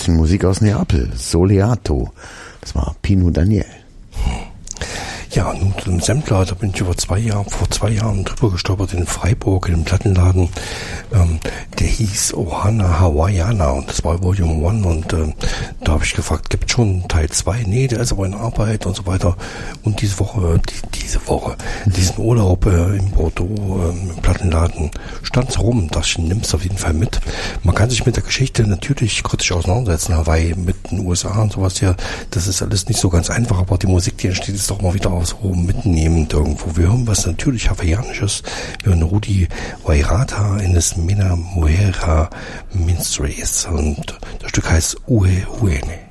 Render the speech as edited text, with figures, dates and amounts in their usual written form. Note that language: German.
bisschen Musik aus Neapel. Soleato. Das war Pino Daniel. Ja, nun zu dem Sampler, da bin ich vor 2 Jahren drüber gestolpert in Freiburg, in einem Plattenladen. Der hieß Ohana Hawaiiana und das war Volume 1 und da habe ich gefragt, gibt schon Teil 2? Nee, der ist aber in Arbeit und so weiter. Und diesen Urlaub in Bordeaux im Plattenladen stand es rum, das nimmst du auf jeden Fall mit. Man kann sich mit der Geschichte natürlich kritisch auseinandersetzen, Hawaii mit den USA und sowas hier, das ist alles nicht so ganz einfach, aber die Musik, die entsteht, ist doch mal wieder auch so mitnehmend irgendwo. Wir hören was natürlich Hawaiianisches. Wir hören Rudi Wairata in das Mena Moera Minstrays und das Stück heißt Ue Huene.